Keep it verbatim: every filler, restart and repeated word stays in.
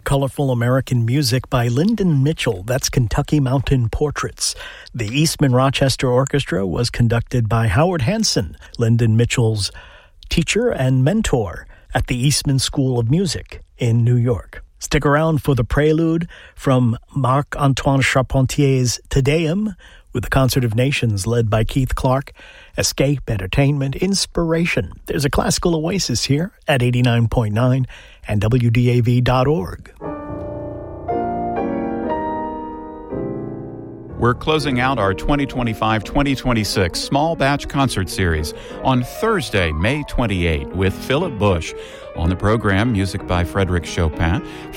colorful American music by Lyndon Mitchell. That's Kentucky Mountain Portraits. The Eastman Rochester Orchestra was conducted by Howard Hanson, Lyndon Mitchell's teacher and mentor at the Eastman School of Music in New York. Stick around for the prelude from Marc-Antoine Charpentier's Te Deum with the Concert of Nations led by Keith Clark. Escape, entertainment, inspiration. There's a classical oasis here at eighty-nine point nine and W D A V dot org. We're closing out our twenty twenty-five twenty twenty-six Small Batch Concert Series on Thursday, May twenty-eighth, with Philip Bush. On the program, music by Frédéric Chopin.